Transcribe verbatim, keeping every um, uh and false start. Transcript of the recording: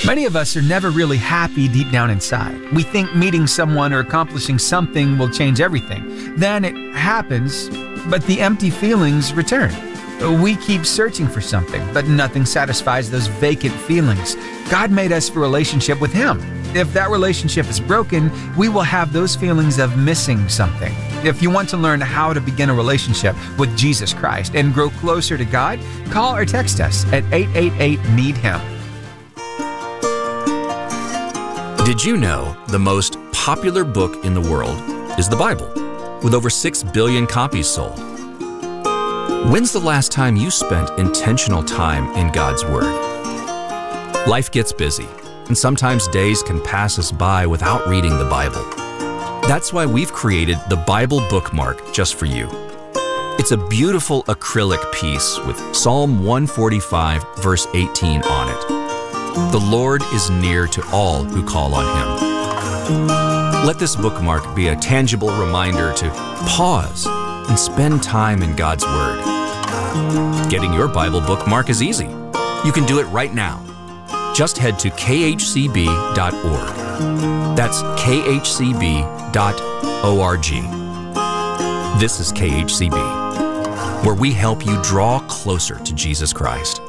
Many of us are never really happy deep down inside. We think meeting someone or accomplishing something will change everything. Then it happens, but the empty feelings return. We keep searching for something, but nothing satisfies those vacant feelings. God made us for a relationship with Him. If that relationship is broken, we will have those feelings of missing something. If you want to learn how to begin a relationship with Jesus Christ and grow closer to God, call or text us at eight eight eight, need him. Did you know the most popular book in the world is the Bible, with over six billion copies sold? When's the last time you spent intentional time in God's Word? Life gets busy, and sometimes days can pass us by without reading the Bible. That's why we've created the Bible Bookmark just for you. It's a beautiful acrylic piece with Psalm one forty-five, verse eighteen on it. The Lord is near to all who call on Him. Let this bookmark be a tangible reminder to pause and spend time in God's Word. Getting your Bible bookmark is easy. You can do it right now. Just head to k h c b dot org. That's k h c b dot org. This is K H C B, where we help you draw closer to Jesus Christ.